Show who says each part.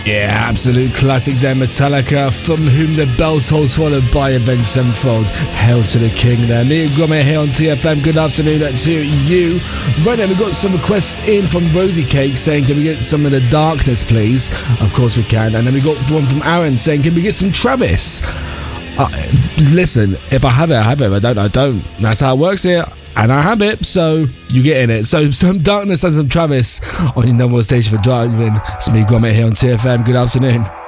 Speaker 1: Yeah, absolute classic there, Metallica, From Whom the Bell Tolls, followed by Avenged Sevenfold, Hail to the King there. Me and Gromit here on TFM, good afternoon to you. Right now, we've got some requests in from Rosie Cake saying, can we get some of The Darkness, please? Of course we can. And then we got one from Aaron saying, can we get some Travis? Listen, if I have it, I have it. If I don't. That's how it works here. And I have it, so you get in it. So some Darkness and some Travis on your number one station for driving. It's me, Gromit, here on TFM. Good afternoon.